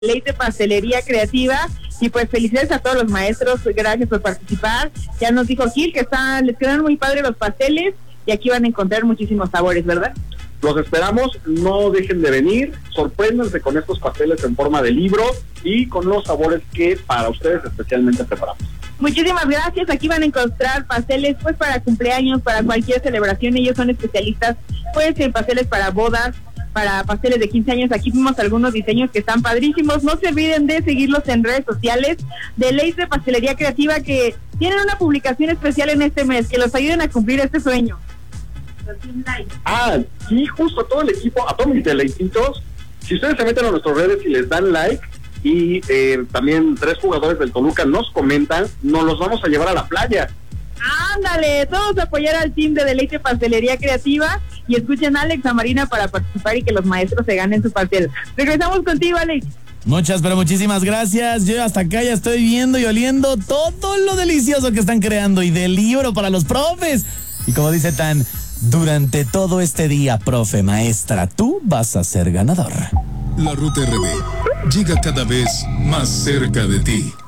Deleite Pastelería Creativa. Y pues felicidades a todos los maestros, gracias por participar. Ya nos dijo Gil que les quedan muy padres los pasteles y aquí van a encontrar muchísimos sabores, ¿verdad? Los esperamos, no dejen de venir, sorpréndanse con estos pasteles en forma de libro y con los sabores que para ustedes especialmente preparamos. Muchísimas gracias, aquí van a encontrar pasteles pues para cumpleaños, para cualquier celebración. Ellos son especialistas pues en pasteles para bodas, para pasteles de 15 años. Aquí vimos algunos diseños que están padrísimos. No se olviden de seguirlos en redes sociales. Deleite Pastelería Creativa, que tienen una publicación especial en este mes, que los ayuden a cumplir este sueño. Sí, justo a todo el equipo, a todos mis deleititos. Si ustedes se meten a nuestras redes y les dan like y también 3 jugadores del Toluca nos comentan, nos los vamos a llevar a la playa. Ándale, todos apoyar al team de Deleite Pastelería Creativa y escuchen a Alex, a Marina para participar y que los maestros se ganen su pastel. Regresamos contigo, Alex. Pero muchísimas gracias. Yo hasta acá ya estoy viendo y oliendo todo lo delicioso que están creando y del libro para los profes. Y como dice Tan, durante todo este día, profe, maestra, tú vas a ser ganador. La Ruta RD llega cada vez más cerca de ti.